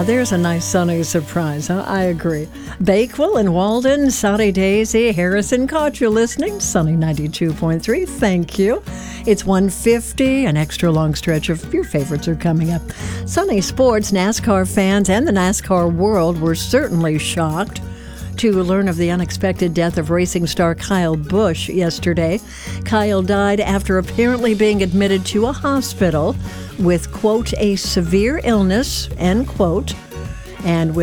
Now, there's a nice sunny surprise, huh? I agree. Bakewell and Walden, Sunny Daisy, Harrison caught you listening. Sunny 92.3, thank you. It's 1:50, an extra long stretch of your favorites are coming up. Sunny Sports, NASCAR fans and the NASCAR world were certainly shocked to learn of the unexpected death of racing star Kyle Busch yesterday. Kyle died after apparently being admitted to a hospital with, quote, a severe illness, end quote, and with